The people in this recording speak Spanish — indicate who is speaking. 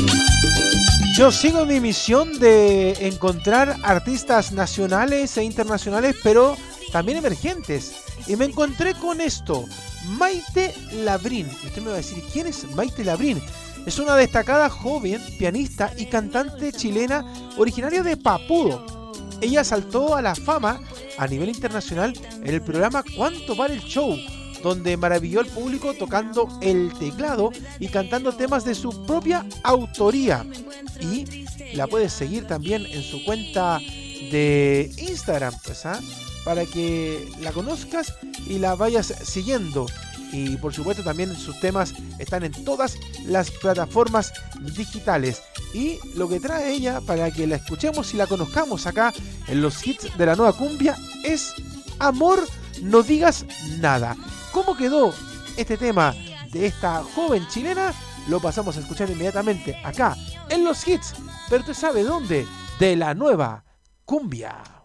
Speaker 1: Yo sigo mi misión de encontrar artistas nacionales e internacionales, pero también emergentes. Y me encontré con esto, Maite Labrín. Y usted me va a decir, ¿quién es Maite Labrín? Es una destacada joven pianista y cantante chilena originaria de Papudo. Ella saltó a la fama a nivel internacional en el programa ¿Cuánto vale el show?, donde maravilló al público tocando el teclado y cantando temas de su propia autoría. Y la puedes seguir también en su cuenta de Instagram, pues, para que la conozcas y la vayas siguiendo. Y por supuesto también sus temas están en todas las plataformas digitales. Y lo que trae ella para que la escuchemos y la conozcamos acá en los hits de la nueva cumbia es Amor, no digas nada. ¿Cómo quedó este tema de esta joven chilena? Lo pasamos a escuchar inmediatamente acá en los hits. Pero usted sabe dónde, de la nueva cumbia.